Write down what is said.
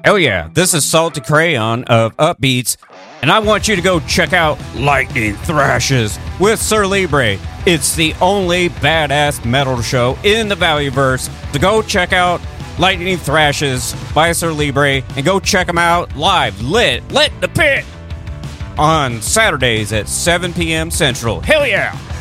Hell yeah, this is Salty Crayon of Upbeats, and I want you to go check out Lightning Thrashes with Sir Libre. It's the only badass metal show in the Valleyverse. So go check out Lightning Thrashes by Sir Libre, and go check them out live, lit the pit, on Saturdays at 7 p.m. Central. Hell yeah!